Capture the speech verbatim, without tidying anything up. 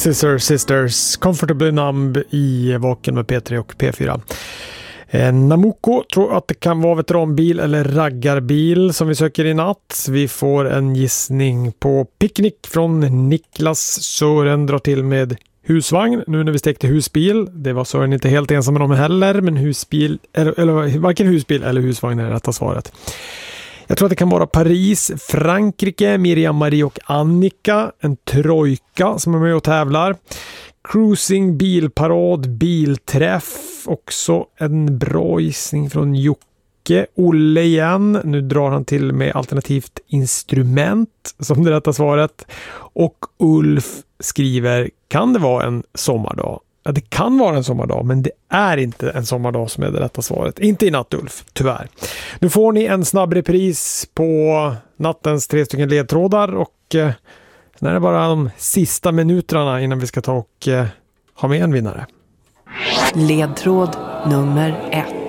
Scissor Sisters, Comfortably Numb i Vaken med P tre och P fyra. Eh, Namuko tror att det kan vara veteranbil eller raggarbil som vi söker i natt. Vi får en gissning på picknick från Niklas. Sören drar till med husvagn nu när vi stekte husbil. Det var Sören inte helt ensam med dem heller, men husbil, eller, eller varken husbil eller husvagn är det rätta svaret. Jag tror att det kan vara Paris, Frankrike, Miriam, Marie och Annika. En trojka som är med och tävlar. Cruising, bilparad, bilträff. Också en bra gissning från Jocke. Olle igen. Nu drar han till med alternativt instrument som det rätta svaret. Och Ulf skriver, kan det vara en sommardag? Ja, det kan vara en sommardag, men det är inte en sommardag som är det rätta svaret. Inte i natt, Ulf, tyvärr. Nu får ni en snabb repris på nattens tre stycken ledtrådar och eh, sen är det bara de sista minuterna innan vi ska ta och eh, ha med en vinnare. Ledtråd nummer ett.